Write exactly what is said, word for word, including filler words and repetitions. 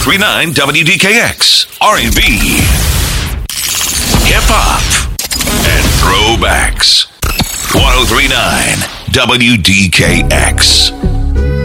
three point nine W D K X, R and B, hip hop, and throwbacks. one oh three point nine W D K X.